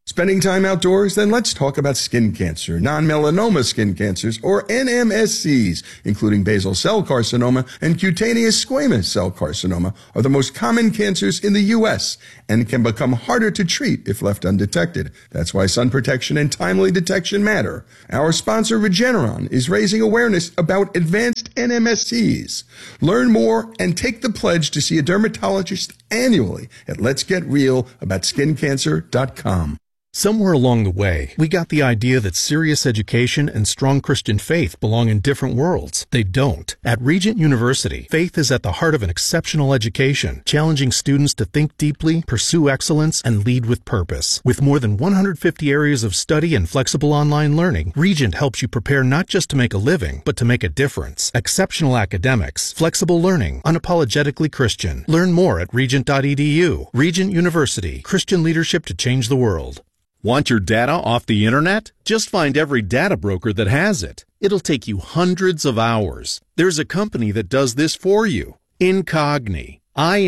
Spending time outdoors? Then let's talk about skin cancer, non-melanoma skin cancers, or NMSCs, including basal cell carcinoma and cutaneous squamous cell carcinoma, are the most common cancers in the U.S. and can become harder to treat if left undetected. That's why sun protection and timely detection matter. Our sponsor, Regeneron, is raising awareness about advanced NMSCs. Learn more and take the pledge to see a dermatologist annually at letsgetrealaboutSkinCancer.com. Somewhere along the way, we got the idea that serious education and strong Christian faith belong in different worlds. They don't. At Regent University, faith is at the heart of an exceptional education, challenging students to think deeply, pursue excellence, and lead with purpose. With more than 150 areas of study and flexible online learning, Regent helps you prepare not just to make a living, but to make a difference. Exceptional academics, flexible learning, unapologetically Christian. Learn more at regent.edu. Regent University, Christian leadership to change the world. Want your data off the internet? Just find every data broker that has it. It'll take you hundreds of hours. There's a company that does this for you. Incogni.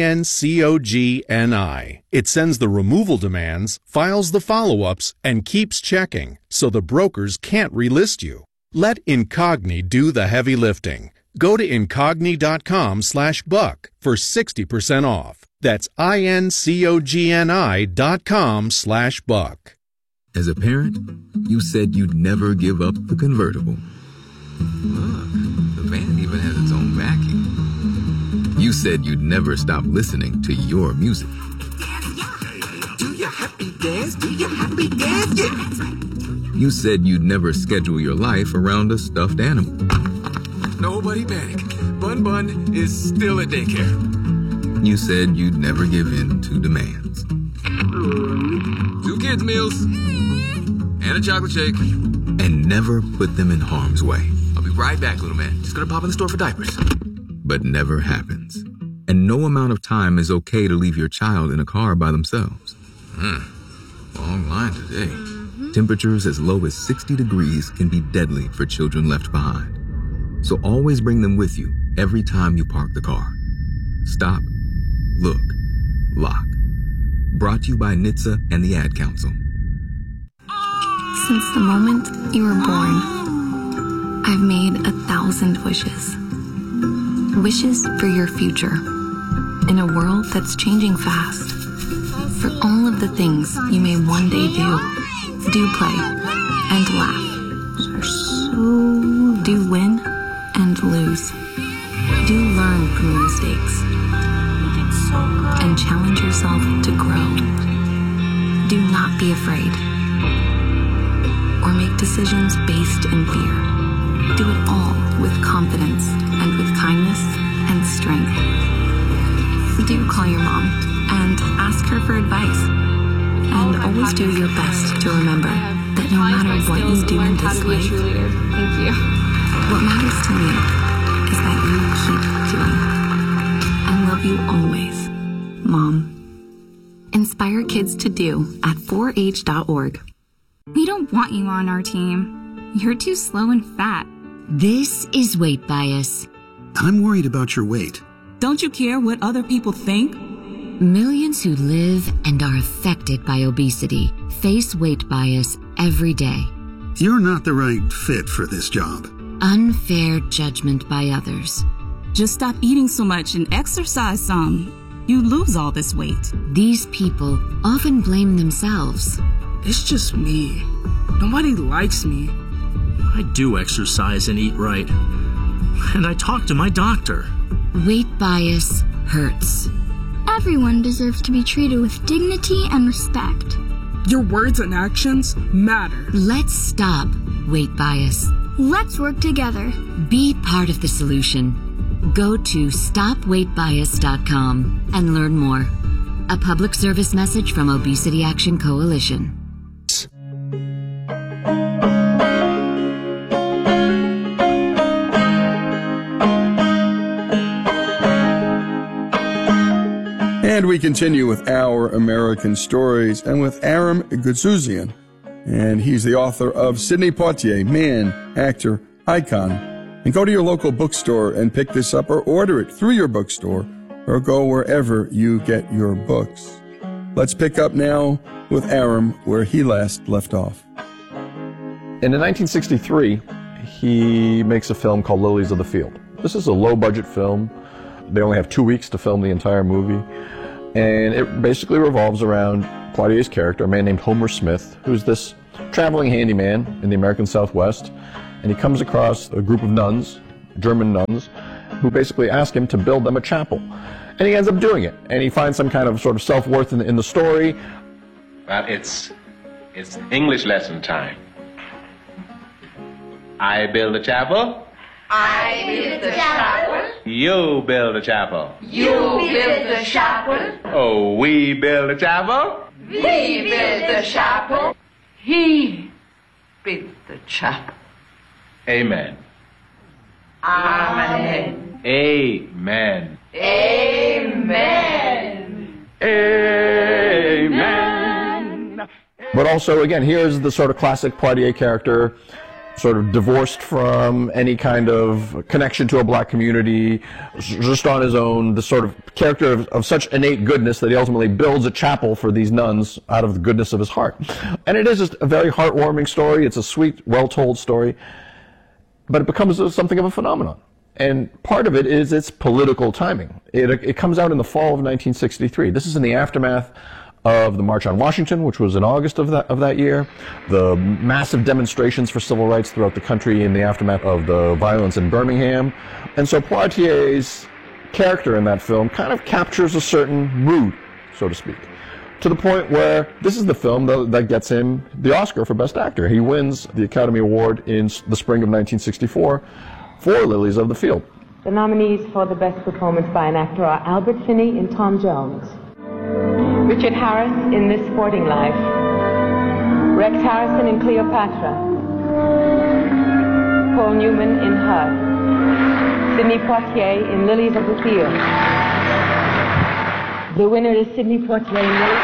INCOGNI. It sends the removal demands, files the follow-ups, and keeps checking, so the brokers can't relist you. Let Incogni do the heavy lifting. Go to incogni.com/buck for 60% off. That's INCOGNI.com/buck. As a parent, you said you'd never give up the convertible. Look, the van even has its own vacuum. You said you'd never stop listening to your music. Do your happy dance, do your happy dance, yeah. You said you'd never schedule your life around a stuffed animal. Nobody panic. Bun Bun is still at daycare. You said you'd never give in to demands. 2 kids' meals and a chocolate shake. And never put them in harm's way. I'll be right back, little man. Just gonna pop in the store for diapers. But never happens. And no amount of time is okay to leave your child in a car by themselves. Long line today. Temperatures as low as 60 degrees can be deadly for children left behind. So always bring them with you every time you park the car. Stop, look, lock. Brought to you by NHTSA and the Ad Council. Since the moment you were born, I've made 1,000 wishes. Wishes for your future. In a world that's changing fast. For all of the things you may one day do play, and laugh. Do win and lose. Do learn from your mistakes. And challenge yourself to grow. Do not be afraid. Or make decisions based in fear. Do it all with confidence and with kindness and strength. Do call your mom and ask her for advice. And always do your best to remember that no matter what you do in this life, thank you. What matters to me is that you keep doing. I love you always, Mom. Inspire kids to do at 4h.org. We don't want you on our team. You're too slow and fat. This is weight bias. I'm worried about your weight. Don't you care what other people think? Millions who live and are affected by obesity face weight bias every day. You're not the right fit for this job. Unfair judgment by others. Just stop eating so much and exercise some. You lose all this weight. These people often blame themselves. It's just me. Nobody likes me. I do exercise and eat right. And I talk to my doctor. Weight bias hurts. Everyone deserves to be treated with dignity and respect. Your words and actions matter. Let's stop weight bias. Let's work together. Be part of the solution. Go to stopweightbias.com and learn more. A public service message from Obesity Action Coalition. And we continue with Our American Stories and with Aram Goudsouzian. And he's the author of Sidney Poitier, Man, Actor, Icon. And go to your local bookstore and pick this up or order it through your bookstore or go wherever you get your books. Let's pick up now with Aram where he last left off. In 1963, he makes a film called Lilies of the Field. This is a low-budget film. They only have 2 weeks to film the entire movie. And it basically revolves around Poitier's character, a man named Homer Smith, who's this traveling handyman in the American Southwest. And he comes across a group of nuns, German nuns, who basically ask him to build them a chapel. And he ends up doing it. And he finds some kind of sort of self-worth in the story. Well, it's English lesson time. I build a chapel. I build the chapel. You build a chapel. You build the chapel. Oh, we build a chapel. We build the chapel. He built the chapel. Amen. Amen. Amen. Amen. Amen. But also, again, here's the sort of classic Poitier character, sort of divorced from any kind of connection to a black community, just on his own, the sort of character of such innate goodness that he ultimately builds a chapel for these nuns out of the goodness of his heart. And it is just a very heartwarming story. It's a sweet, well-told story, but it becomes something of a phenomenon. And part of it is its political timing. It comes out in the fall of 1963. This is in the aftermath of the March on Washington, which was in August of that year, the massive demonstrations for civil rights throughout the country in the aftermath of the violence in Birmingham. And so Poitier's character in that film kind of captures a certain mood, so to speak, to the point where this is the film that gets him the Oscar for Best Actor. He wins the Academy Award in the spring of 1964 for Lilies of the Field. The nominees for the Best Performance by an Actor are Albert Finney in Tom Jones, Richard Harris in This Sporting Life, Rex Harrison in Cleopatra, Paul Newman in Her, Sidney Poitier in Lilies of the Field. The winner is Sidney Poitier in Lilies.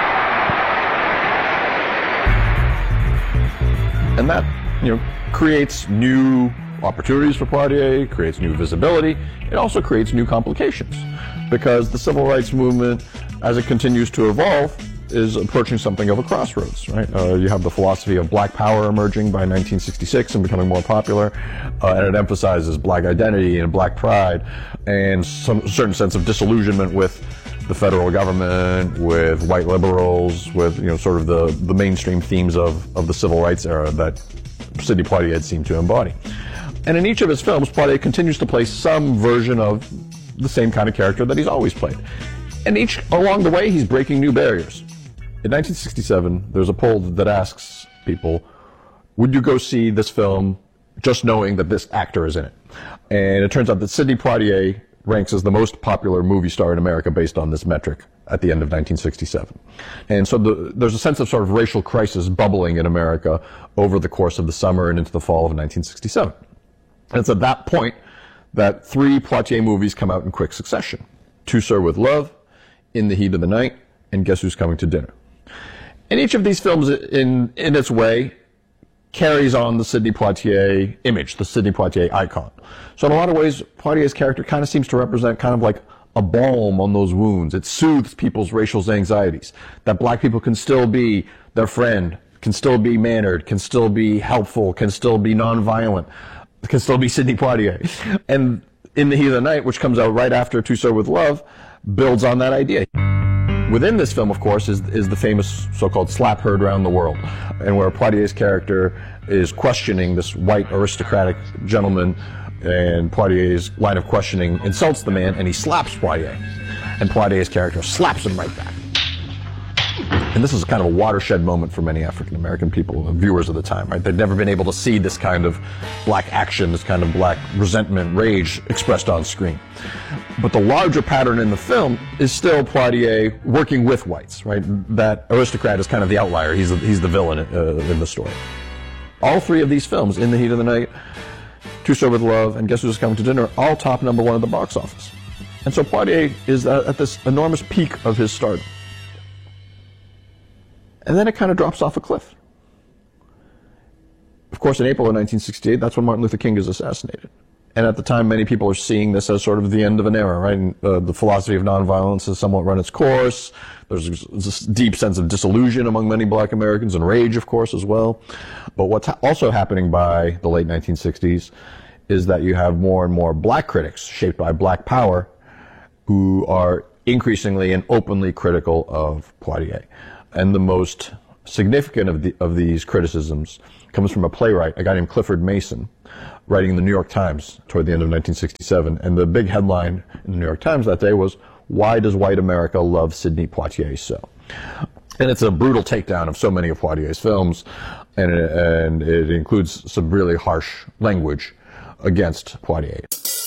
And that, creates new opportunities for Poitier, creates new visibility. It also creates new complications because the civil rights movement, as it continues to evolve, is approaching something of a crossroads, right? You have the philosophy of black power emerging by 1966 and becoming more popular, and it emphasizes black identity and black pride and some certain sense of disillusionment with the federal government, with white liberals, with sort of the mainstream themes of the civil rights era that Sidney Poitier had seemed to embody. And in each of his films, Poitier continues to play some version of the same kind of character that he's always played. And along the way, he's breaking new barriers. In 1967, there's a poll that asks people, would you go see this film just knowing that this actor is in it? And it turns out that Sidney Poitier ranks as the most popular movie star in America based on this metric at the end of 1967. And so there's a sense of sort of racial crisis bubbling in America over the course of the summer and into the fall of 1967. And it's at that point that 3 Poitier movies come out in quick succession. To Sir with Love, In the Heat of the Night, and Guess Who's Coming to Dinner. And each of these films, in its way, carries on the Sidney Poitier image, the Sidney Poitier icon. So in a lot of ways, Poitier's character kind of seems to represent kind of like a balm on those wounds. It soothes people's racial anxieties, that black people can still be their friend, can still be mannered, can still be helpful, can still be nonviolent, can still be Sidney Poitier. And In the Heat of the Night, which comes out right after To Sir with Love, builds on that idea. Within this film, of course, is the famous so-called slap heard around the world, and where Poitier's character is questioning this white aristocratic gentleman, and Poitier's line of questioning insults the man, and he slaps Poitier. And Poitier's character slaps him right back. And this is kind of a watershed moment for many African-American people, viewers of the time, right? They'd never been able to see this kind of black action, this kind of black resentment, rage expressed on screen. But the larger pattern in the film is still Poitier working with whites, right? That aristocrat is kind of the outlier. He's the villain in the story. All 3 of these films, In the Heat of the Night, To Sir with Love, and Guess Who's Coming to Dinner, all top #1 at the box office. And so Poitier is at this enormous peak of his stardom. And then it kind of drops off a cliff. Of course, in April of 1968, that's when Martin Luther King is assassinated. And at the time, many people are seeing this as sort of the end of an era, right? And, the philosophy of nonviolence has somewhat run its course. There's this deep sense of disillusion among many black Americans, and rage, of course, as well. But what's also happening by the late 1960s is that you have more and more black critics, shaped by black power, who are increasingly and openly critical of Poitier. And the most significant of these criticisms comes from a playwright, a guy named Clifford Mason, writing in the New York Times toward the end of 1967. And the big headline in the New York Times that day was, "Why does white America love Sidney Poitier so?" And it's a brutal takedown of so many of Poitier's films, and it includes some really harsh language against Poitier.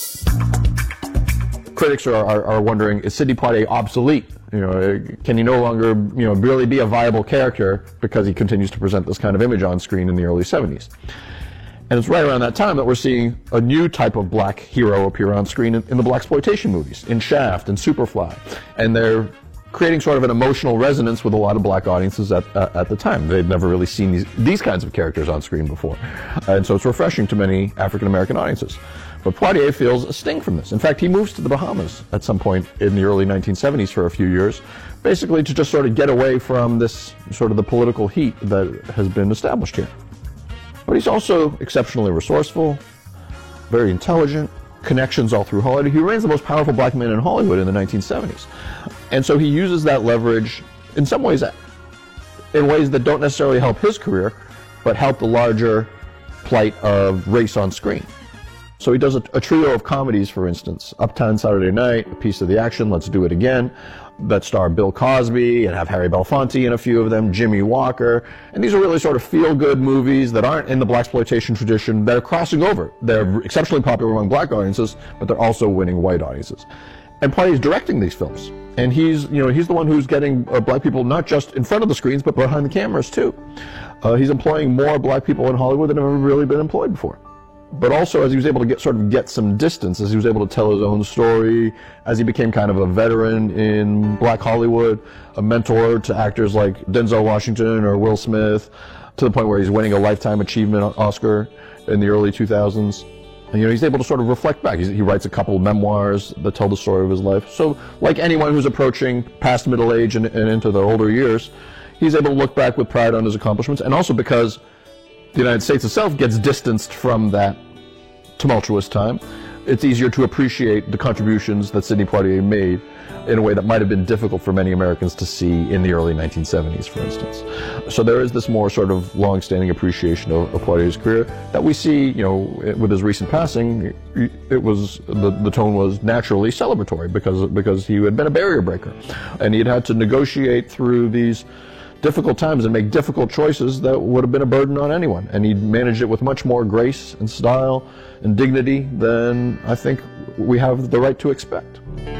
Critics are wondering, is Sidney Poitier obsolete? Can he no longer, really be a viable character because he continues to present this kind of image on screen in the early 70s? And it's right around that time that we're seeing a new type of black hero appear on screen in the blaxploitation movies, in Shaft and Superfly. And they're creating sort of an emotional resonance with a lot of black audiences at the time. They'd never really seen these kinds of characters on screen before. And so it's refreshing to many African-American audiences. But Poitier feels a sting from this. In fact, he moves to the Bahamas at some point in the early 1970s for a few years, basically to just sort of get away from this sort of the political heat that has been established here. But he's also exceptionally resourceful, very intelligent, connections all through Hollywood. He remains the most powerful black man in Hollywood in the 1970s. And so he uses that leverage in some ways, in ways that don't necessarily help his career, but help the larger plight of race on screen. So he does a trio of comedies, for instance, Uptown Saturday Night, A Piece of the Action, Let's Do It Again, that star Bill Cosby and have Harry Belafonte in a few of them, Jimmy Walker. And these are really sort of feel-good movies that aren't in the blaxploitation tradition, that are crossing over. They're exceptionally popular among black audiences, but they're also winning white audiences. And Poitier's directing these films. And he's the one who's getting black people not just in front of the screens, but behind the cameras too. He's employing more black people in Hollywood than have ever really been employed before. But also, as he was able to get some distance, as he was able to tell his own story, as he became kind of a veteran in black Hollywood, a mentor to actors like Denzel Washington or Will Smith, to the point where he's winning a Lifetime Achievement Oscar in the early 2000s. And, he's able to sort of reflect back. He writes a couple of memoirs that tell the story of his life. So, like anyone who's approaching past middle age and into the older years, he's able to look back with pride on his accomplishments, and also because the United States itself gets distanced from that tumultuous time, it's easier to appreciate the contributions that Sidney Poitier made in a way that might have been difficult for many Americans to see in the early 1970s, for instance. So there is this more sort of long-standing appreciation of Poitier's career that we see, with his recent passing. It was the tone was naturally celebratory because he had been a barrier breaker, and he had to negotiate through these difficult times and make difficult choices that would have been a burden on anyone. And he managed it with much more grace and style and dignity than I think we have the right to expect.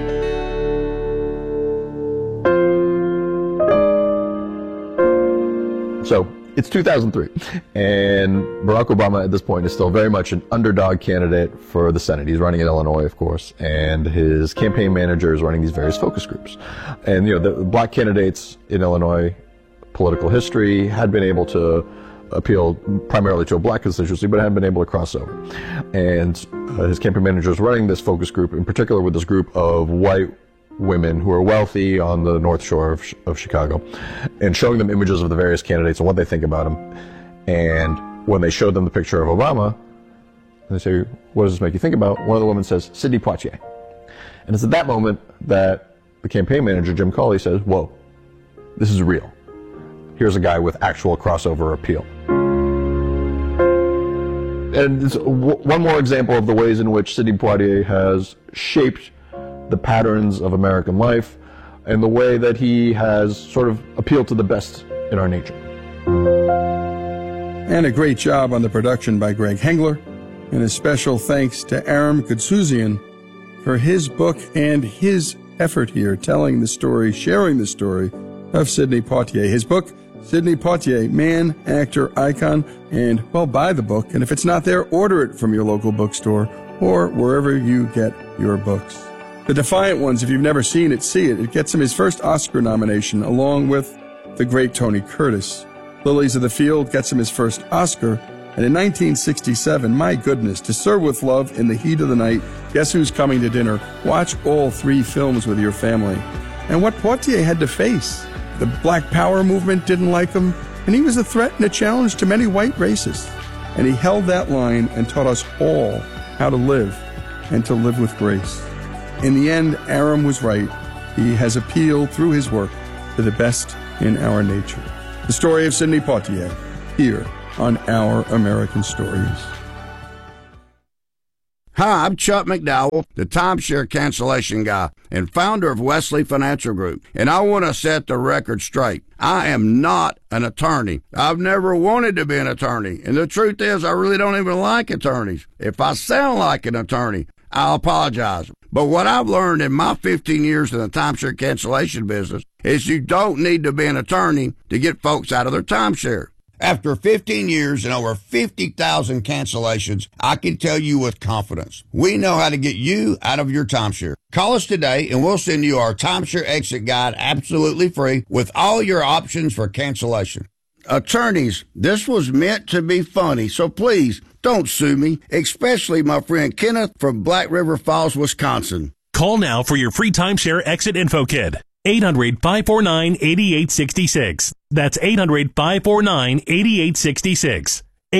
So it's 2003, and Barack Obama at this point is still very much an underdog candidate for the Senate. He's running in Illinois, of course, and his campaign manager is running these various focus groups. And the black candidates in Illinois, political history, had been able to appeal primarily to a black constituency, but hadn't been able to cross over. And his campaign manager is running this focus group, in particular with this group of white women who are wealthy on the North Shore of Chicago, and showing them images of the various candidates and what they think about them. And when they showed them the picture of Obama, they say, "What does this make you think about?" One of the women says, "Sidney Poitier." And it's at that moment that the campaign manager, Jim Cawley, says, "Whoa, this is real. Here's a guy with actual crossover appeal." And it's one more example of the ways in which Sidney Poitier has shaped the patterns of American life and the way that he has sort of appealed to the best in our nature. And a great job on the production by Greg Hengler, and a special thanks to Aram Koutsouzian for his book and his effort here telling the story, sharing the story of Sidney Poitier. His book, Sidney Poitier, Man, Actor, Icon, and, well, buy the book, and if it's not there, order it from your local bookstore or wherever you get your books. The Defiant Ones, if you've never seen it, see it. It gets him his first Oscar nomination, along with the great Tony Curtis. Lilies of the Field gets him his first Oscar, And in 1967, my goodness, To Serve with Love, In the Heat of the Night, Guess Who's Coming to Dinner? Watch all 3 films with your family. And what Poitier had to face. The Black Power movement didn't like him, and he was a threat and a challenge to many white racists. And he held that line and taught us all how to live, and to live with grace. In the end, Aram was right. He has appealed through his work to the best in our nature. The story of Sidney Poitier, here on Our American Stories. Hi, I'm Chuck McDowell, the timeshare cancellation guy and founder of Wesley Financial Group, and I want to set the record straight. I am not an attorney. I've never wanted to be an attorney, and the truth is I really don't even like attorneys. If I sound like an attorney, I'll apologize. But what I've learned in my 15 years in the timeshare cancellation business is you don't need to be an attorney to get folks out of their timeshare. After 15 years and over 50,000 cancellations, I can tell you with confidence, we know how to get you out of your timeshare. Call us today and we'll send you our timeshare exit guide absolutely free with all your options for cancellation. Attorneys, this was meant to be funny, so please don't sue me, especially my friend Kenneth from Black River Falls, Wisconsin. Call now for your free timeshare exit info kit. 800-549-8866. That's 800-549-8866.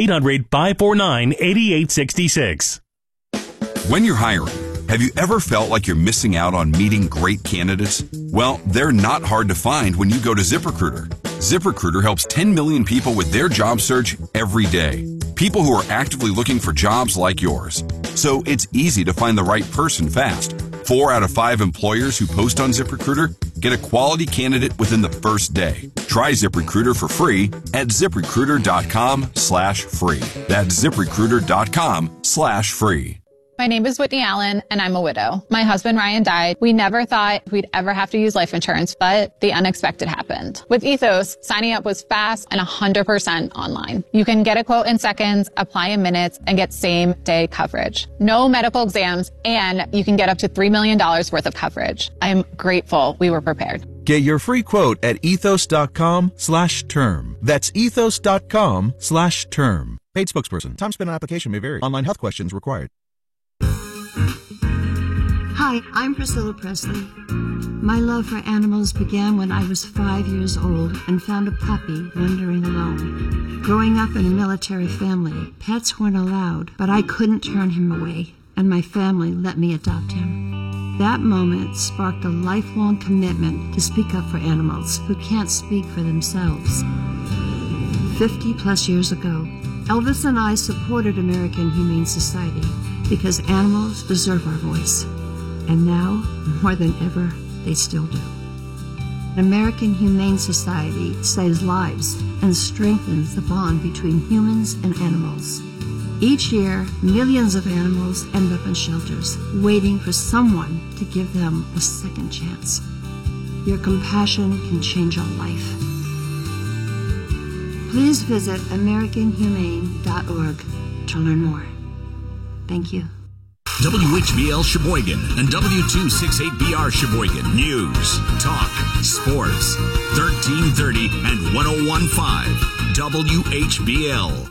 800-549-8866. When you're hiring, have you ever felt like you're missing out on meeting great candidates? Well, they're not hard to find when you go to ZipRecruiter. ZipRecruiter helps 10 million people with their job search every day. People who are actively looking for jobs like yours. So it's easy to find the right person fast. 4 out of 5 employers who post on ZipRecruiter get a quality candidate within the first day. Try ZipRecruiter for free at ZipRecruiter.com/free. That's ZipRecruiter.com/free. My name is Whitney Allen, and I'm a widow. My husband, Ryan, died. We never thought we'd ever have to use life insurance, but the unexpected happened. With Ethos, signing up was fast and 100% online. You can get a quote in seconds, apply in minutes, and get same-day coverage. No medical exams, and you can get up to $3 million worth of coverage. I am grateful we were prepared. Get your free quote at ethos.com/term. That's ethos.com/term. Paid spokesperson. Time spent on application may vary. Online health questions required. Hi, I'm Priscilla Presley. My love for animals began when I was 5 years old and found a puppy wandering alone. Growing up in a military family, pets weren't allowed, but I couldn't turn him away, and my family let me adopt him. That moment sparked a lifelong commitment to speak up for animals who can't speak for themselves. 50 plus years ago, Elvis and I supported American Humane Society because animals deserve our voice. And now, more than ever, they still do. American Humane Society saves lives and strengthens the bond between humans and animals. Each year, millions of animals end up in shelters, waiting for someone to give them a second chance. Your compassion can change a life. Please visit AmericanHumane.org to learn more. Thank you. WHBL Sheboygan and W268BR Sheboygan. News, talk, sports. 1330 and 1015 WHBL.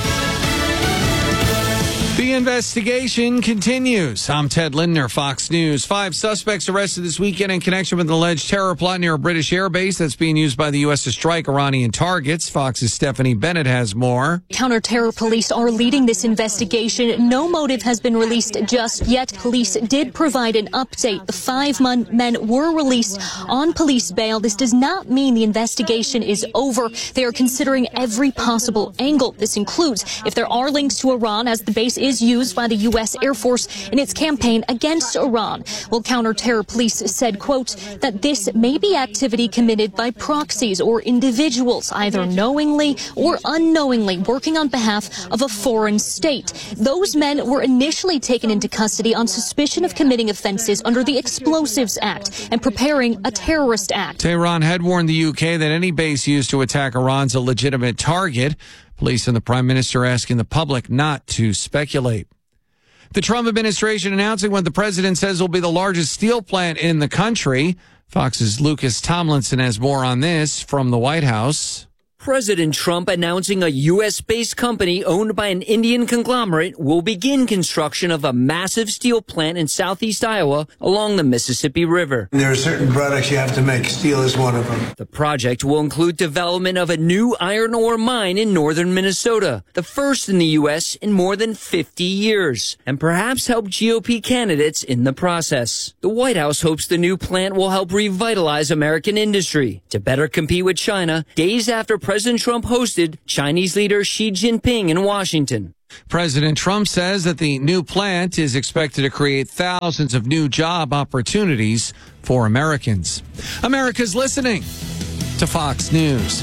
The investigation continues. I'm Ted Lindner, Fox News. 5 suspects arrested this weekend in connection with an alleged terror plot near a British airbase that's being used by the U.S. to strike Iranian targets. Fox's Stephanie Bennett has more. Counter-terror police are leading this investigation. No motive has been released just yet. Police did provide an update. The 5 men were released on police bail. This does not mean the investigation is over. They are considering every possible angle. This includes if there are links to Iran, as the base is used by the U.S. Air Force in its campaign against Iran. Well, counter-terror police said, quote, that this may be activity committed by proxies or individuals, either knowingly or unknowingly working on behalf of a foreign state. Those men were initially taken into custody on suspicion of committing offenses under the Explosives Act and preparing a terrorist act. Tehran had warned the UK that any base used to attack Iran's a legitimate target. Police and the Prime Minister asking the public not to speculate. The Trump administration announcing what the president says will be the largest steel plant in the country. Fox's Lucas Tomlinson has more on this from the White House. President Trump announcing a U.S.-based company owned by an Indian conglomerate will begin construction of a massive steel plant in southeast Iowa along the Mississippi River. There are certain products you have to make. Steel is one of them. The project will include development of a new iron ore mine in northern Minnesota, the first in the U.S. in more than 50 years, and perhaps help GOP candidates in the process. The White House hopes the new plant will help revitalize American industry to better compete with China days after President Trump hosted Chinese leader Xi Jinping in Washington. President Trump says that the new plant is expected to create thousands of new job opportunities for Americans. America's listening to Fox News.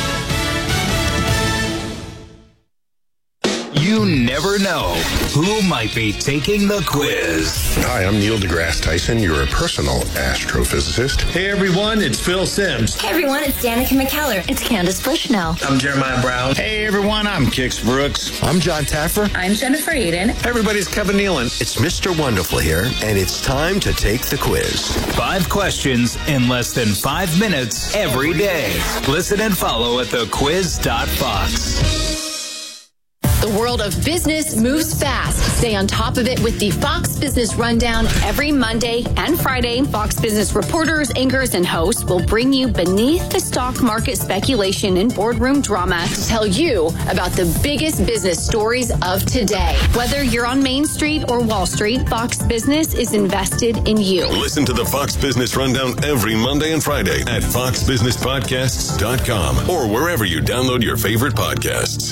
You never know who might be taking the quiz. Hi, I'm Neil deGrasse Tyson, your personal astrophysicist. Hey everyone, it's Phil Simms. Hey everyone, it's Danica McKellar. It's Candace Bushnell. I'm Jeremiah Brown. Hey everyone, I'm Kix Brooks. I'm John Taffer. I'm Jennifer Aiden. Hey everybody, it's Kevin Nealon. It's Mr. Wonderful here, and it's time to take the quiz. 5 questions in less than 5 minutes every day. Listen and follow at thequiz.fox. The world of business moves fast. Stay on top of it with the Fox Business Rundown every Monday and Friday. Fox Business reporters, anchors, and hosts will bring you beneath the stock market speculation and boardroom drama to tell you about the biggest business stories of today. Whether you're on Main Street or Wall Street, Fox Business is invested in you. Listen to the Fox Business Rundown every Monday and Friday at foxbusinesspodcasts.com or wherever you download your favorite podcasts.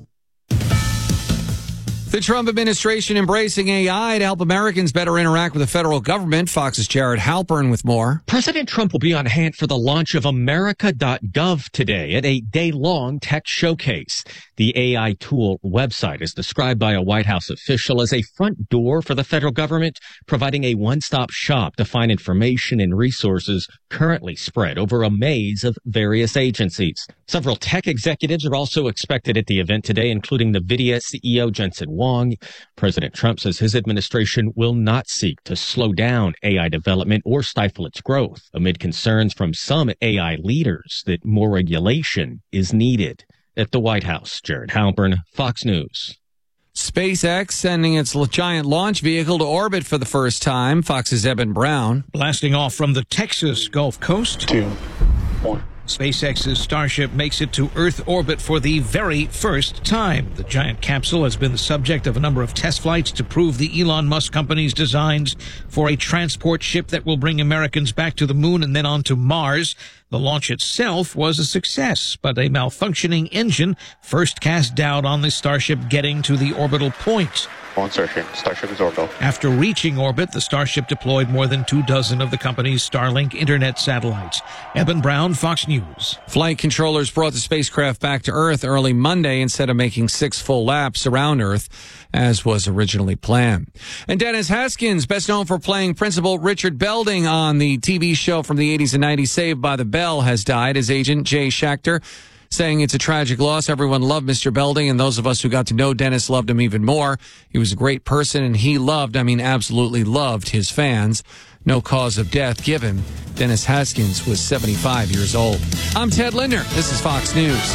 The Trump administration embracing AI to help Americans better interact with the federal government. Fox's Jared Halpern with more. President Trump will be on hand for the launch of America.gov today at a day-long tech showcase. The AI tool website is described by a White House official as a front door for the federal government, providing a one-stop shop to find information and resources currently spread over a maze of various agencies. Several tech executives are also expected at the event today, including NVIDIA CEO Jensen Huang. President Trump says his administration will not seek to slow down AI development or stifle its growth, amid concerns from some AI leaders that more regulation is needed. At the White House, Jared Halpern, Fox News. SpaceX sending its giant launch vehicle to orbit for the first time. Fox's Eben Brown. Blasting off from the Texas Gulf Coast. 2, 1. SpaceX's Starship makes it to Earth orbit for the very first time. The giant capsule has been the subject of a number of test flights to prove the Elon Musk company's designs for a transport ship that will bring Americans back to the moon and then on to Mars. The launch itself was a success, but a malfunctioning engine first cast doubt on the Starship getting to the orbital point. On Starship is orbital. After reaching orbit, the Starship deployed more than 24 of the company's Starlink internet satellites. Eben Brown, Fox News. Flight controllers brought the spacecraft back to Earth early Monday instead of making 6 full laps around Earth, as was originally planned. And Dennis Haskins, best known for playing Principal Richard Belding on the TV show from the 80s and 90s Saved by the Bell, has died. His agent, Jay Schachter, saying it's a tragic loss. Everyone loved Mr. Belding, and those of us who got to know Dennis loved him even more. He was a great person, and he absolutely loved his fans. No cause of death given. Dennis Haskins was 75 years old. I'm Ted Linder. This is Fox News.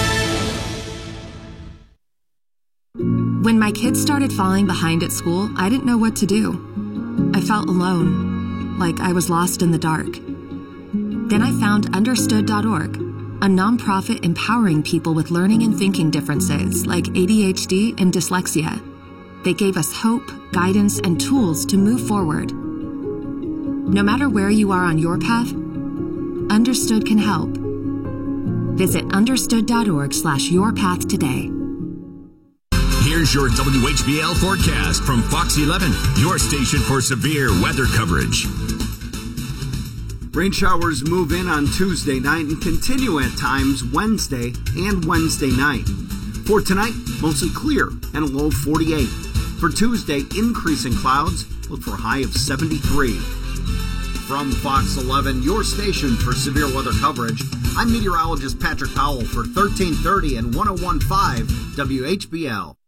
When my kids started falling behind at school, I didn't know what to do. I felt alone, like I was lost in the dark. Then I found Understood.org, a nonprofit empowering people with learning and thinking differences like ADHD and dyslexia. They gave us hope, guidance, and tools to move forward. No matter where you are on your path, Understood can help. Visit understood.org/yourpath today. Here's your WHBL forecast from Fox 11, your station for severe weather coverage. Rain showers move in on Tuesday night and continue at times Wednesday and Wednesday night. For tonight, mostly clear and a low of 48. For Tuesday, increasing clouds, look for a high of 73. From Fox 11, your station for severe weather coverage, I'm meteorologist Patrick Powell for 1330 and 101.5 WHBL.